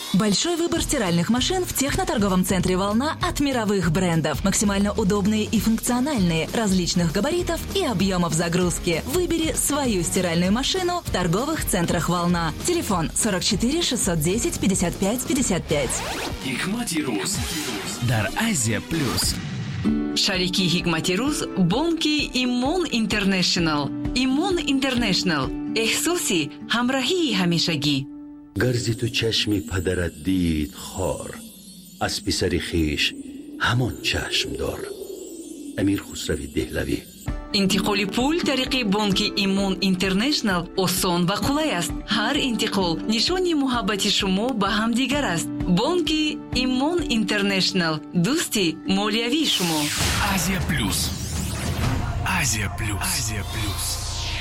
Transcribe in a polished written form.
Большой выбор стиральных машин в техноторговом центре «Волна» от мировых брендов. Максимально удобные и функциональные, различных габаритов и объемов загрузки. Выбери свою стиральную машину в торговых центрах «Волна». Телефон 44 610 55 55. Hikmati Ruz дар Азия Плюс. Шарики Hikmati Ruz бонки Имон Интернешнл. Имон Интернешнл. احساسی همراهی همیشگی. گرزی تو چشمی پدرت دید خار، از پسر خیش همان چشم دار. امیر خسروی دهلوی. انتقال پول طریق بانک ایمون اینترنشنل آسان و قولای است. هر انتقال نشانی محبت شما به هم دیگر است. بانک ایمون اینترنشنل، دوستی مالیوی شما. Азия Плюс. Азия Плюс. Азия Плюс.